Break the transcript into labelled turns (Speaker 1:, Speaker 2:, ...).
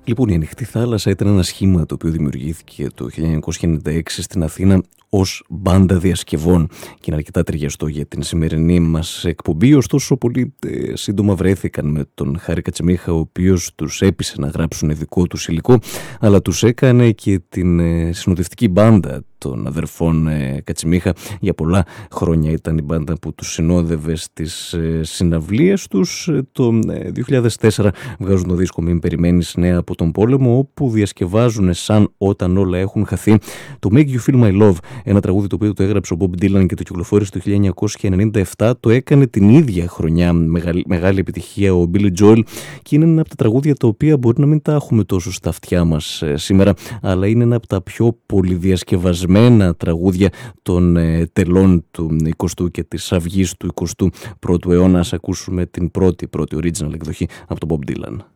Speaker 1: Λοιπόν, η Ανοιχτή Θάλασσα ήταν ένα σχήμα το οποίο δημιουργήθηκε το 1996 στην Αθήνα ως μπάντα διασκευών και είναι αρκετά ταιριαστό για την σημερινή μας εκπομπή. Ωστόσο, πολύ σύντομα βρέθηκαν με τον Χάρη Κατσιμίχα, ο οποίος τους έπεισε να γράψουν δικό τους υλικό, αλλά τους έκανε και την συνοδευτική μπάντα των αδερφών Κατσιμίχα. Για πολλά χρόνια ήταν η μπάντα που τους συνόδευε στις συναυλίες τους. Το 2004 βγάζουν το δίσκο «Μην περιμένεις νέα από τον πόλεμο», όπου διασκευάζουν σαν «Όταν όλα έχουν χαθεί» το «Make You Feel My Love», ένα τραγούδι το οποίο το έγραψε ο Bob Dylan και το κυκλοφόρησε το 1997. Το έκανε την ίδια χρονιά μεγάλη επιτυχία ο Billy Joel και είναι ένα από τα τραγούδια τα οποία μπορεί να μην τα έχουμε τόσο στα αυτιά μας σήμερα, αλλά είναι ένα από τα πιο πολυδιασκευασμένα τραγούδια των τελών του 20ου και της αυγής του 21ου αιώνα. Ας ακούσουμε την πρώτη original εκδοχή από τον Bob Dylan.